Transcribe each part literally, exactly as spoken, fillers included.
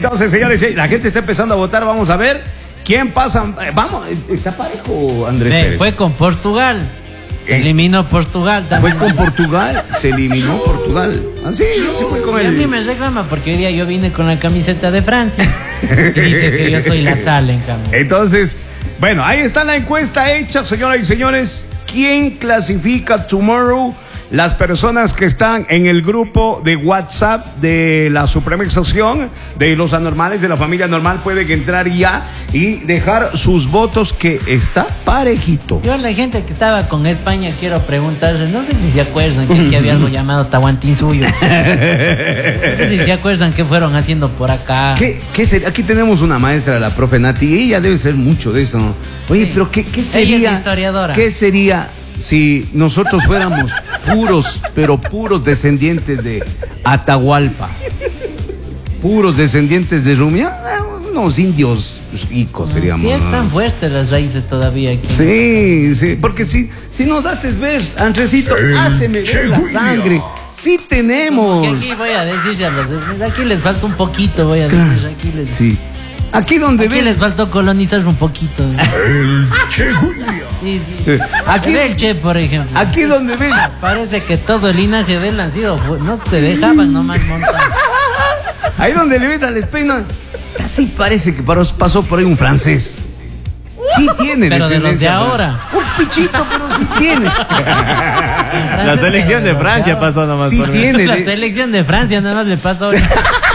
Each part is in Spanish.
Entonces, señores, la gente está empezando a votar. Vamos a ver quién pasa. Vamos, está parejo, Andrés Ve, Pérez. fue con Portugal. Se Es... eliminó Portugal también. Fue con Portugal, se eliminó Portugal. Así, se fue con Y el... a mí me reclama porque hoy día yo vine con la camiseta de Francia. Y dice que yo soy la sal, en cambio. Entonces, bueno, ahí está la encuesta hecha, señoras y señores. ¿Quién clasifica tomorrow? Las personas que están en el grupo de WhatsApp de la supremación de los anormales, de la familia normal, pueden entrar ya y dejar sus votos, que está parejito. Yo a la gente que estaba con España quiero preguntarle, no sé si se acuerdan que aquí había algo llamado Tahuantinsuyo. No sé si se acuerdan qué fueron haciendo por acá. ¿Qué, qué sería? Aquí tenemos una maestra, la profe Nati, y ella debe ser mucho de esto, ¿no? Oye, sí. Pero ¿qué, qué sería? Ella es historiadora. ¿Qué sería si nosotros fuéramos puros, pero puros descendientes de Atahualpa? Puros descendientes de Rumia, unos indios ricos seríamos. Sí, están ¿no? fuertes las raíces todavía aquí. Sí, sí, porque si, si nos haces ver, Andresito, háceme ver la sangre. Sí tenemos. Aquí voy a decir a los des... aquí les falta un poquito, voy a decir, aquí les... Sí. Aquí donde aquí ves... les faltó colonizar un poquito. El Che Julio. Sí, sí. Aquí el Che, por ejemplo. Aquí donde ves... Parece que todo el linaje de él han sido... No se dejaban nomás montar. Ahí donde le ves al espejo, casi parece que pasó por ahí un francés. Sí tiene pero de los de ¿no? ahora. Un pichito, pero sí tiene. La selección de Francia pasó nomás sí por mí. tiene. La de... selección de Francia nada más le pasó ahorita.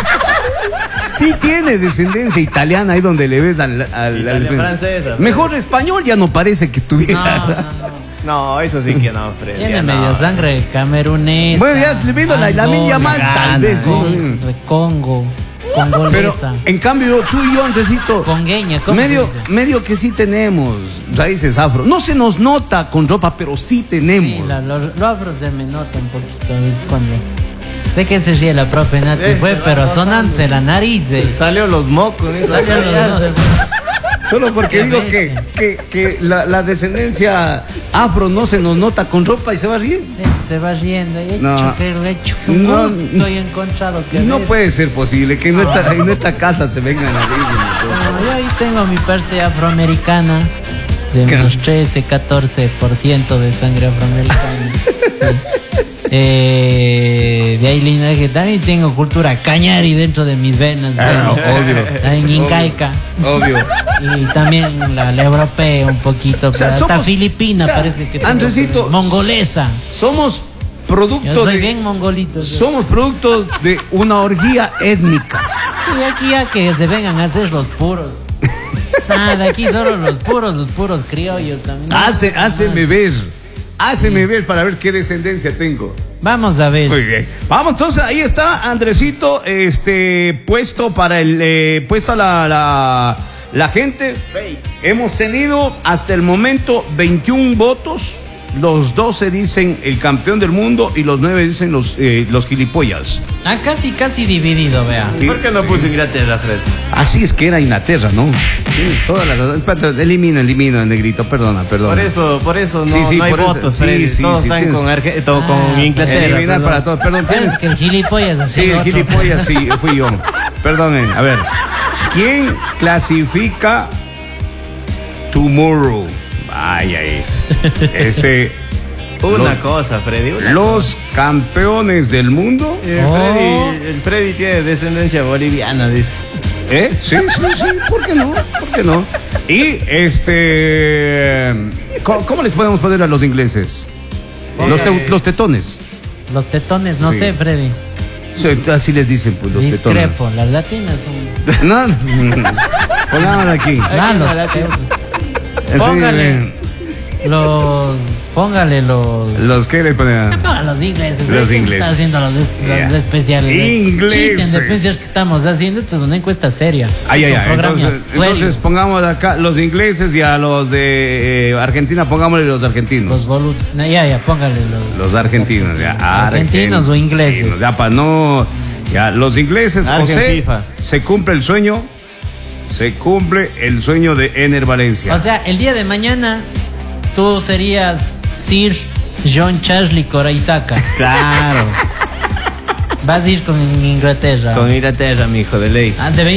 Sí tiene descendencia italiana, ahí donde le ves al... al, al francesa, mejor español ya no parece que tuviera. No, no, no. No, eso sí que no, Fred. Tiene ya medio no. sangre camerunesa. Bueno, ya le viendo la Lamine Yamal, tal vez. Congo, de Congo, congolesa. Pero, en cambio, tú y yo, Andresito, congueña, ¿cómo medio, se dice? medio que sí tenemos raíces afro. No se nos nota con ropa, pero sí tenemos. Sí, la, lo, lo afro se me nota un poquito a veces cuando... ¿De qué se ríe la profe Nati? Ese Fue, va pero pasando. sonándose la nariz. De... Salió los mocos. ¿eh? Salió los mocos. Solo porque Qué digo que, que, que la, la descendencia afro no se nos nota con ropa y se va riendo. Se va riendo. He hecho No. que he hecho que No, gusto he encontrado que No ves. puede ser posible que en nuestra, en nuestra casa se vengan a reír. No, yo ahí tengo mi parte afroamericana de ¿Qué? unos trece, catorce por ciento de sangre afroamericana. Sí. Eh, de ahí linaje también tengo cultura cañari dentro de mis venas. Ah, bueno, obvio. También incaica. Obvio. Y también la, la europea un poquito. O sea, pero hasta somos- filipina o sea, parece que tengo. Andresito, Mongolesa. Somos Yo producto soy de, bien mongolito. yo. somos producto de una orgía étnica. Y aquí ya que se vengan a hacer los puros. Nada, aquí solo los puros, los puros criollos también. Hace, háceme ver. Háceme ver para ver qué descendencia tengo. Vamos a ver. Muy bien. Vamos, entonces ahí está Andresito, este, puesto para el, eh, puesto a la, la, la gente. Hemos tenido hasta el momento veintiún votos. Los doce dicen el campeón del mundo y los nueve dicen los, eh, los gilipollas. Ah, casi, casi dividido, vea. ¿Y por qué no puso Inglaterra, Fred? Así es que era Inglaterra, ¿no? Tienes toda la razón. Espérate, elimina, elimina, negrito, perdona, perdona. Por eso, por eso no, Sí, sí, no hay por eso. votos, Sí, Fred. sí, Todos sí, están tienes- con, Arge- todo Ah, con Inglaterra. Eliminar perdón. para todos, perdón, Pero tienes... es que el gilipollas así Sí, el otro. gilipollas, sí, fui yo. Perdonen, a ver. ¿Quién clasifica tomorrow? Ay, ay. Este... Una Los- cosa, Freddy. una Los campeones del mundo. cosa. El, Oh. Freddy, el Freddy tiene descendencia boliviana, dice. ¿Eh? Sí, sí, sí. ¿Por qué no? ¿Por qué no? Y este... ¿Cómo, cómo les podemos poner a los ingleses? Los, te- los tetones. Los tetones, no Sí. sé, Freddy. Sí, así les dicen, pues, los tetones. Discrepo, las latinas son... No, pongamos aquí. Ah, los la tetos. Sí, Póngale eh, los... Póngale los... Los que le ponen. No, los ingleses. Los ¿Quién ingleses. está haciendo los, es- Yeah. los especiales? Ingleses. Cheaten de pensar que estamos haciendo. Esto es una encuesta seria. Ay, ay, Son ay. programas Entonces, serios. entonces pongamos acá los ingleses y a los de eh, Argentina, pongámosle los argentinos. Los boludos. No, ya, ya, póngale los... Los argentinos, ya. Argentinos o ingleses. Ya, para no. Ya, los ingleses, Argen José, FIFA. se cumple el sueño. Se cumple el sueño de Ener Valencia. O sea, el día de mañana tú serías Sir John Charlie Coraizaka. Claro. Vas a ir con Inglaterra. Con Inglaterra, mi hijo de ley. Ah, debe